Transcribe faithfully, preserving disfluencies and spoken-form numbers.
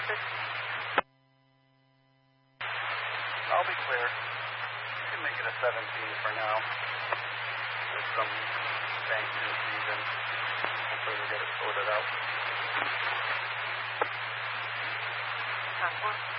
Texas. I'll be clear. You can make it a seventeen for now. There's some banks in season. Hopefully we'll get it sorted out. Ten four.